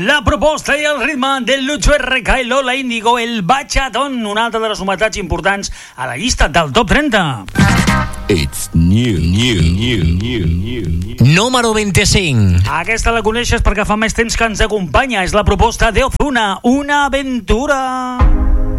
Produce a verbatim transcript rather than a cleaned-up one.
La proposta i el ritme del Lucho R K i Lola Índigo, el Bachatón, una altra de les novetats importants a la llista del Top trenta. It's new, new, new, new, new. Número vint-i-cinc. Aquesta la coneixes perquè fa més temps que ens acompanya. És la proposta de Ozuna, Una aventura.